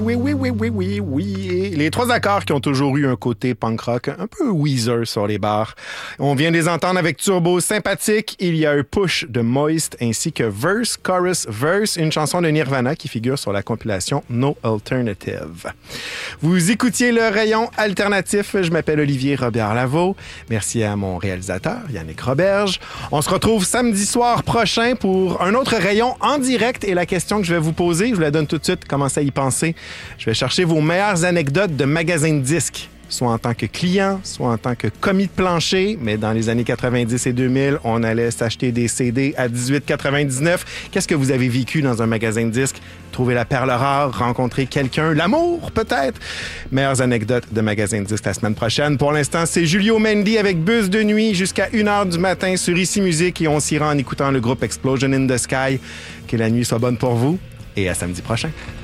Oui, oui, oui, oui, oui, oui. Les trois accords qui ont toujours eu un côté punk rock, un peu Weezer sur les bars. On vient de les entendre avec Turbo Sympathique. Il y a un push de Moist ainsi que Verse, Chorus, Verse, une chanson de Nirvana qui figure sur la compilation No Alternative. Vous écoutiez le rayon alternatif. Je m'appelle Olivier Robert-Lavaux. Merci à mon réalisateur, Yannick Roberge. On se retrouve samedi soir prochain pour un autre rayon en direct et la question que je vais vous poser, je vous la donne tout de suite, commencez à y penser. Je vais chercher vos meilleures anecdotes de magasins de disques, soit en tant que client, soit en tant que commis de plancher, mais dans les années 90 et 2000, on allait s'acheter des CD à 18,99. Qu'est-ce que vous avez vécu dans un magasin de disques? Trouver la perle rare, rencontrer quelqu'un, l'amour peut-être? Meilleures anecdotes de magasins de disques la semaine prochaine. Pour l'instant, c'est Julio Mendy avec Bus de nuit jusqu'à 1h du matin sur Ici Musique et on s'y rend en écoutant le groupe Explosion in the Sky. Que la nuit soit bonne pour vous et à samedi prochain.